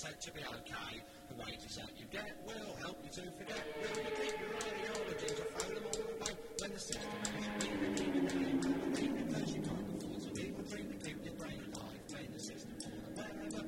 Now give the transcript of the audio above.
to be okay, the wages that you get will help you to forget, will you get?